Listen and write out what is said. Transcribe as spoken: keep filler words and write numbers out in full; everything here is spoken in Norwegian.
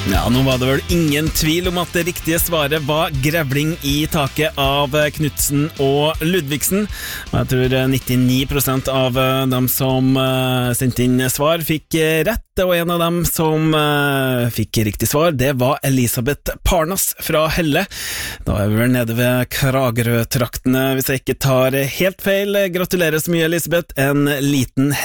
Ja, nå var det vel ingen tvil om at det riktige svaret var grevling i taket av Knudsen og Ludvigsen. Jeg tror nittini prosent av dem som sendte inn svar fikk rett, og en av dem som fikk riktig svar, det var Elisabeth Parnas fra Helle. Da er vi vel nede ved Kragerø-traktene, hvis jeg ikke tar helt feil. Gratulerer så mye, Elisabeth. En liten